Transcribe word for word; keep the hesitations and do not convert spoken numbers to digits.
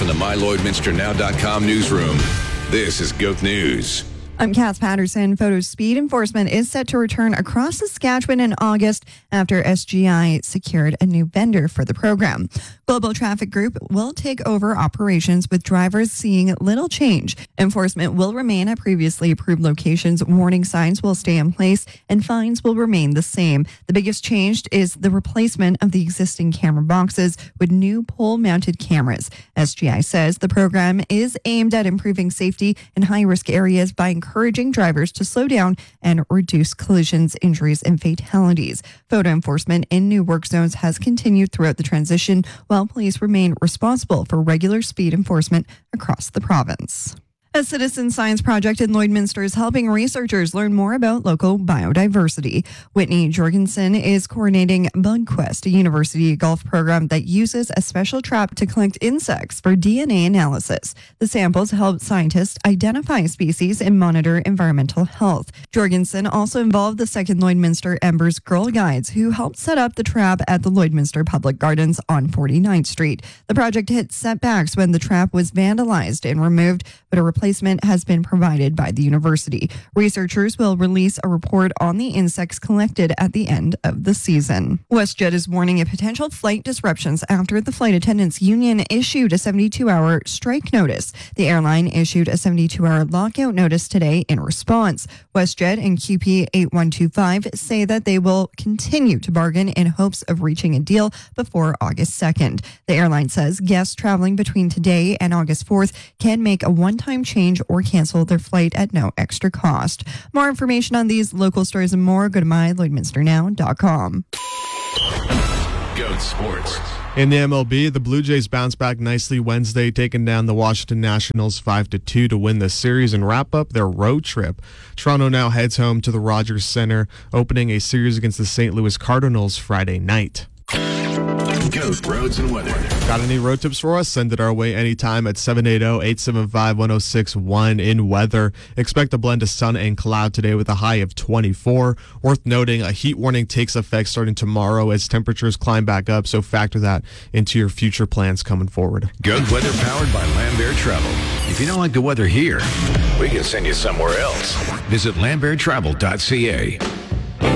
from the my lloyd minster now dot com newsroom, this is Goat News. I'm Cass Patterson. Photo speed enforcement is set to return across Saskatchewan in August after S G I secured a new vendor for the program. Global Traffic Group will take over operations with drivers seeing little change. Enforcement will remain at previously approved locations. Warning signs will stay in place and fines will remain the same. The biggest change is the replacement of the existing camera boxes with new pole-mounted cameras. S G I says the program is aimed at improving safety in high-risk areas by encouraging drivers to slow down and reduce collisions, injuries, and fatalities. Photo enforcement in new work zones has continued throughout the transition, while police remain responsible for regular speed enforcement across the province. A citizen science project in Lloydminster is helping researchers learn more about local biodiversity. Whitney Jorgensen is coordinating BugQuest, a university golf program that uses a special trap to collect insects for D N A analysis. The samples help scientists identify species and monitor environmental health. Jorgensen also involved the second Lloydminster Embers Girl Guides, who helped set up the trap at the Lloydminster Public Gardens on forty-ninth Street. The project hit setbacks when the trap was vandalized and removed, but a replacement has been provided by the university. Researchers will release a report on the insects collected at the end of the season. WestJet is warning of potential flight disruptions after the Flight Attendants Union issued a seventy-two hour strike notice. The airline issued a seventy-two hour lockout notice today in response. WestJet and Q P eight one two five say that they will continue to bargain in hopes of reaching a deal before August second. The airline says guests traveling between today and August fourth can make a one-time change or cancel their flight at no extra cost. More information on these local stories and more, go to my lloyd minster now dot com. Goat Sports. In the M L B, the Blue Jays bounced back nicely Wednesday, taking down the Washington Nationals five to two to win the series and wrap up their road trip. Toronto now heads home to the Rogers Center, opening a series against the Saint Louis Cardinals Friday night. Goat Roads and Weather. Got any road tips for us? Send it our way anytime at seven eight zero, eight seven five, one zero six one. In weather, expect a blend of sun and cloud today with a high of twenty-four. Worth noting, a heat warning takes effect starting tomorrow as temperatures climb back up, so factor that into your future plans coming forward. Goat weather powered by Lambert Travel. If you don't like the weather here, we can send you somewhere else. Visit lambert travel dot c a.